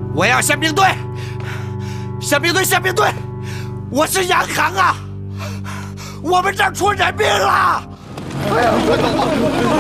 我要宪兵队，宪兵队，宪兵队！我是杨康啊！我们这儿出人命了！哎呀，快走吧！